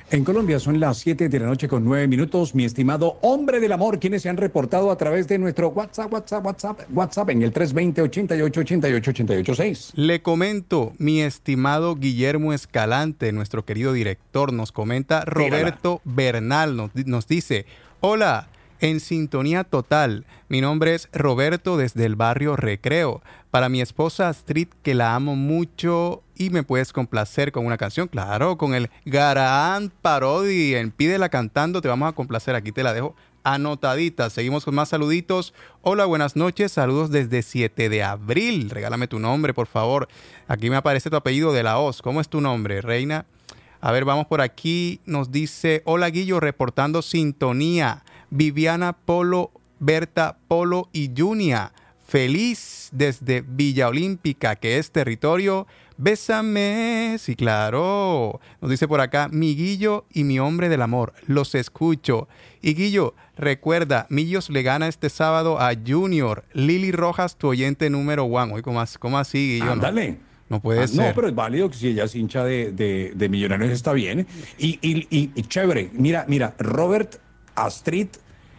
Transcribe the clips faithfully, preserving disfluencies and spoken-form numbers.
En Colombia son las siete de la noche con nueve minutos. Mi estimado hombre del amor, quienes se han reportado a través de nuestro WhatsApp, WhatsApp, WhatsApp, WhatsApp en el tres dos cero, ochenta y ocho, ochenta y ocho, ochenta y ocho seis. Le comento, mi estimado Guillermo Escalante, nuestro querido director, nos comenta Roberto Bernal, nos, nos dice, hola, en sintonía total, mi nombre es Roberto desde el barrio Recreo. Para mi esposa Astrid, que la amo mucho y me puedes complacer con una canción, claro, con el Garán Parodi en Pídela Cantando, te vamos a complacer, aquí te la dejo anotadita. Seguimos con más saluditos. Hola, buenas noches, saludos desde siete de abril, regálame tu nombre, por favor. Aquí me aparece tu apellido de la Hoz. ¿Cómo es tu nombre, reina? A ver, vamos por aquí, nos dice, hola Guillo, reportando sintonía. Viviana Polo, Berta Polo y Junia. Feliz desde Villa Olímpica, que es territorio. Bésame. Sí, claro. Nos dice por acá, mi Guillo y mi hombre del amor. Los escucho. Y Guillo, recuerda, Millos le gana este sábado a Junior. Lili Rojas, tu oyente número uno. Oye, ¿cómo, cómo así, Guillo? Ándale. No, no puede ah, ser. No, pero es válido que si ella es hincha de, de, de Millonarios está bien. Y, y, y, y chévere. Mira, mira, Robert, Astrid,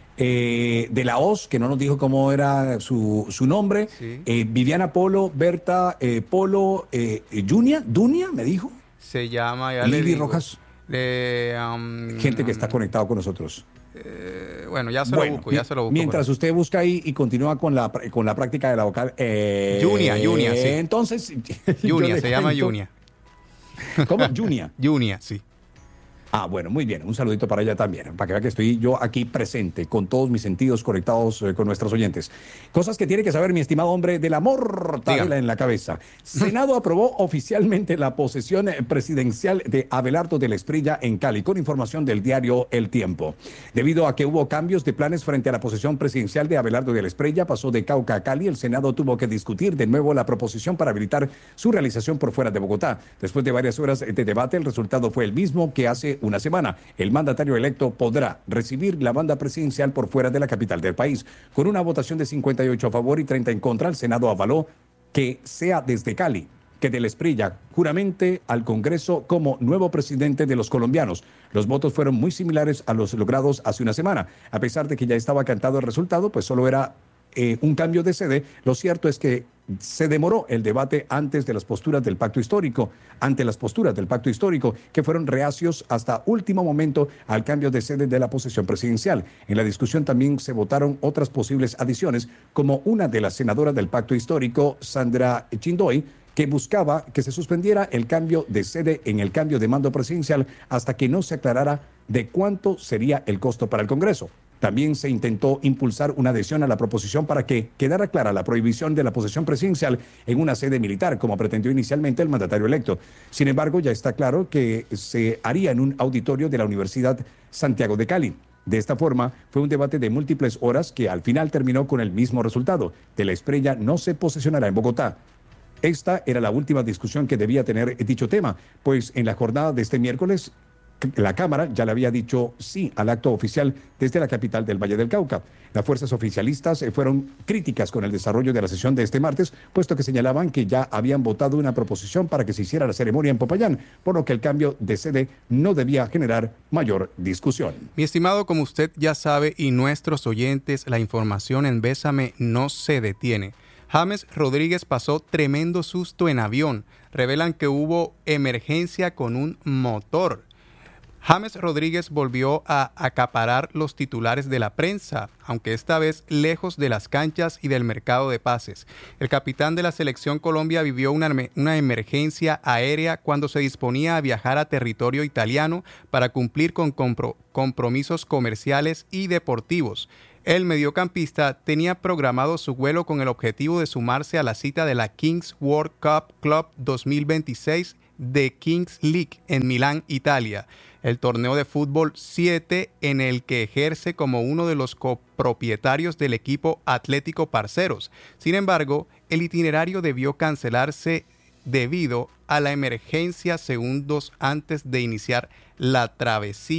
eh, de la Hoz, que no nos dijo cómo era su, su nombre, Sí. eh, Viviana Polo, Berta eh, Polo, eh, Junia, Dunia, me dijo, Se llama, ya le Lili digo. Rojas, Le, um, gente que está conectado con nosotros. eh, bueno, ya se Bueno, lo busco, ya se lo busco. mientras usted busca ahí y continúa con la, con la práctica de la vocal. Eh, Junia, Junia, sí. Entonces, yo Junia, le se llama cuento- Junia. ¿Cómo? Junia. Junia, sí. Ah, bueno, muy bien. Un saludito para ella también, para que vea que estoy yo aquí presente, con todos mis sentidos conectados eh, con nuestros oyentes. Cosas que tiene que saber mi estimado hombre de la mortadela Dígame. en la cabeza. Senado aprobó oficialmente la posesión eh, presidencial de Abelardo de la Espriella en Cali, con información del diario El Tiempo. Debido a que hubo cambios de planes frente a la posesión presidencial de Abelardo de la Espriella, pasó de Cauca a Cali, el Senado tuvo que discutir de nuevo la proposición para habilitar su realización por fuera de Bogotá. Después de varias horas de debate, el resultado fue el mismo que hace una semana. El mandatario electo podrá recibir la banda presidencial por fuera de la capital del país. Con una votación de cincuenta y ocho a favor y treinta en contra, el Senado avaló que sea desde Cali, que de la Espriella juramente al Congreso como nuevo presidente de los colombianos. Los votos fueron muy similares a los logrados hace una semana. A pesar de que ya estaba cantado el resultado, pues solo era eh, un cambio de sede. Lo cierto es que se demoró el debate antes de las posturas del pacto histórico, ante las posturas del pacto histórico, que fueron reacios hasta último momento al cambio de sede de la posesión presidencial. En la discusión también se votaron otras posibles adiciones, como una de las senadoras del pacto histórico, Sandra Chindoy, que buscaba que se suspendiera el cambio de sede en el cambio de mando presidencial hasta que no se aclarara de cuánto sería el costo para el Congreso. También se intentó impulsar una adhesión a la proposición para que quedara clara la prohibición de la posesión presidencial en una sede militar, como pretendió inicialmente el mandatario electo. Sin embargo, ya está claro que se haría en un auditorio de la Universidad Santiago de Cali. De esta forma, fue un debate de múltiples horas que al final terminó con el mismo resultado. De la Espriella no se posesionará en Bogotá. Esta era la última discusión que debía tener dicho tema, pues en la jornada de este miércoles la Cámara ya le había dicho sí al acto oficial desde la capital del Valle del Cauca. Las fuerzas oficialistas fueron críticas con el desarrollo de la sesión de este martes, puesto que señalaban que ya habían votado una proposición para que se hiciera la ceremonia en Popayán, por lo que el cambio de sede no debía generar mayor discusión. Mi estimado, como usted ya sabe y nuestros oyentes, la información en Bésame no se detiene. James Rodríguez pasó tremendo susto en avión. Revelan que hubo emergencia con un motor. James Rodríguez volvió a acaparar los titulares de la prensa, aunque esta vez lejos de las canchas y del mercado de pases. El capitán de la Selección Colombia vivió una, una emergencia aérea cuando se disponía a viajar a territorio italiano para cumplir con compro, compromisos comerciales y deportivos. El mediocampista tenía programado su vuelo con el objetivo de sumarse a la cita de la Kings World Cup Club dos mil veintiséis de Kings League en Milán, Italia, el torneo de fútbol siete en el que ejerce como uno de los copropietarios del equipo Atlético Parceros. Sin embargo, el itinerario debió cancelarse debido a la emergencia segundos antes de iniciar la travesía.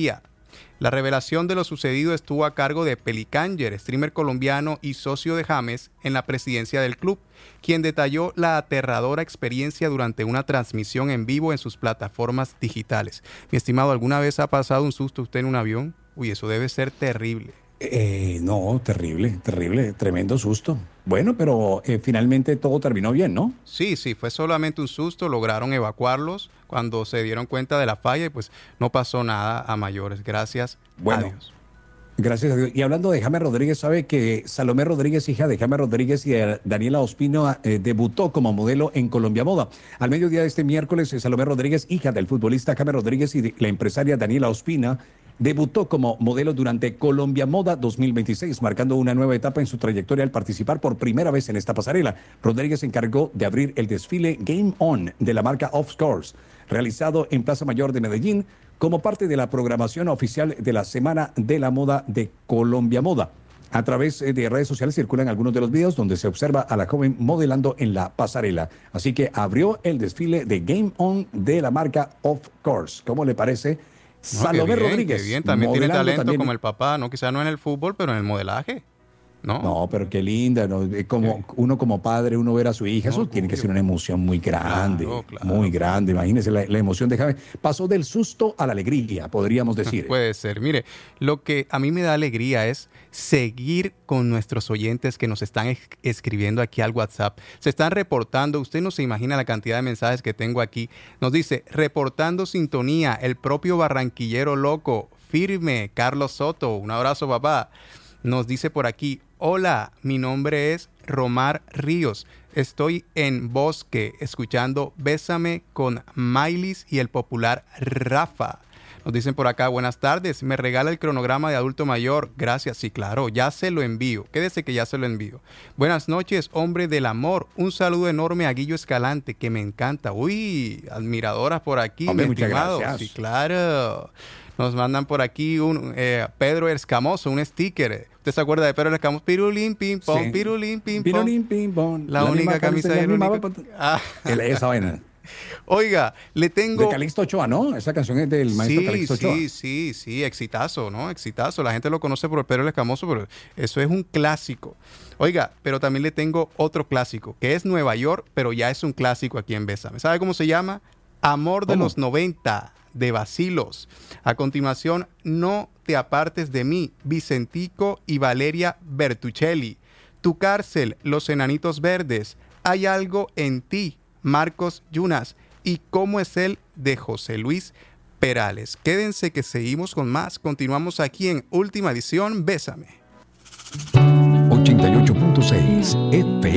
La revelación de lo sucedido estuvo a cargo de Pelicanger, streamer colombiano y socio de James en la presidencia del club, quien detalló la aterradora experiencia durante una transmisión en vivo en sus plataformas digitales. Mi estimado, ¿alguna vez ha pasado un susto usted en un avión? Uy, eso debe ser terrible. Eh, no, terrible, terrible, tremendo susto. Bueno, pero eh, finalmente todo terminó bien, ¿no? Sí, sí, fue solamente un susto, lograron evacuarlos cuando se dieron cuenta de la falla y pues no pasó nada a mayores, gracias bueno, a Dios. Gracias a Dios. Y hablando de James Rodríguez, sabe que Salomé Rodríguez, hija de James Rodríguez y de Daniela Ospino, eh, debutó como modelo en Colombia Moda. Al mediodía de este miércoles, Salomé Rodríguez, hija del futbolista James Rodríguez y de la empresaria Daniela Ospina, debutó como modelo durante Colombia Moda dos mil veintiséis, marcando una nueva etapa en su trayectoria al participar por primera vez en esta pasarela. Rodríguez se encargó de abrir el desfile Game On de la marca Of Course, realizado en Plaza Mayor de Medellín, como parte de la programación oficial de la Semana de la Moda de Colombia Moda. A través de redes sociales circulan algunos de los videos donde se observa a la joven modelando en la pasarela. Así que abrió el desfile de Game On de la marca Of Course. ¿Cómo le parece? No, Salomé qué bien, Rodríguez. qué bien. También tiene talento también. como el papá, ¿no? Quizá no en el fútbol, pero en el modelaje. No, no pero qué linda, ¿no? Como, uno como padre, uno ver a su hija, eso no, tiene que ser una emoción muy grande, claro, claro, muy grande. Imagínese la, la emoción de James. Pasó del susto a la alegría, podríamos decir. Puede ser. Mire, lo que a mí me da alegría es seguir con nuestros oyentes que nos están es- escribiendo aquí al WhatsApp. Se están reportando, usted no se imagina la cantidad de mensajes que tengo aquí. Nos dice, reportando sintonía, el propio barranquillero loco, firme, Carlos Soto. Un abrazo, papá. Nos dice por aquí, hola, mi nombre es Romar Ríos. Estoy en Bosque escuchando Bésame con Mailis y el popular Rafa. Nos dicen por acá, buenas tardes, me regala el cronograma de adulto mayor. Gracias, sí, claro, ya se lo envío. Quédese que ya se lo envío. Buenas noches, hombre del amor. Un saludo enorme a Guillo Escalante, que me encanta. Uy, admiradoras por aquí, hombre, mi muchas estimado. gracias. Sí, claro. Nos mandan por aquí un eh, Pedro Escamoso, un sticker. ¿Usted se acuerda de Pedro Escamoso? Pirulín, pim, pom, sí. pirulín, pim, pom. Pirulín, pim, pom. La, la única camisa de única... ah. Esa vaina. Oiga, le tengo... De Calixto Ochoa, ¿no? Esa canción es del maestro sí, Calixto Ochoa. Sí, sí, sí, exitazo, ¿no? Exitazo. La gente lo conoce por el Pedro el Escamoso, pero eso es un clásico. Oiga, pero también le tengo otro clásico, que es Nueva York, pero ya es un clásico aquí en Bésame. ¿Sabe cómo se llama? Amor de ¿Cómo? Los noventa, de Bacilos. A continuación, No te apartes de mí, Vicentico y Valeria Bertuccelli. Tu cárcel, Los enanitos verdes. Hay algo en ti, Marcos Yunas. Y Cómo es él, de José Luis Perales. Quédense que seguimos con más. Continuamos aquí en Última Edición Bésame. ochenta y ocho punto seis F